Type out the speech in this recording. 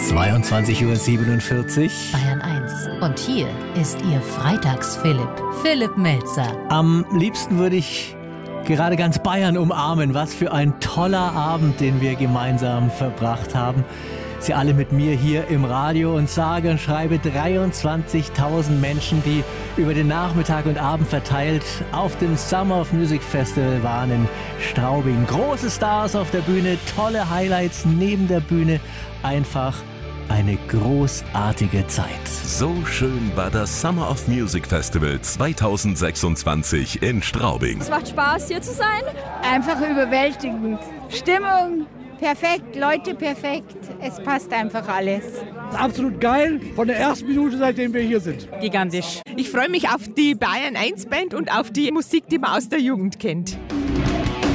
22:47 Uhr. Bayern 1. Und hier ist Ihr Freitags-Philipp, Philipp Melzer. Am liebsten würde ich gerade ganz Bayern umarmen. Was für ein toller Abend, den wir gemeinsam verbracht haben. Sie alle mit mir hier im Radio und sage und schreibe 23.000 Menschen, die über den Nachmittag und Abend verteilt auf dem Summer of Music Festival waren in Straubing. Große Stars auf der Bühne, tolle Highlights neben der Bühne. Einfach eine großartige Zeit. So schön war das Summer of Music Festival 2026 in Straubing. Es macht Spaß, hier zu sein. Einfach überwältigend. Stimmung perfekt, Leute perfekt. Es passt einfach alles. Absolut geil, von der ersten Minute, seitdem wir hier sind. Gigantisch. Ich freue mich auf die Bayern 1 Band und auf die Musik, die man aus der Jugend kennt.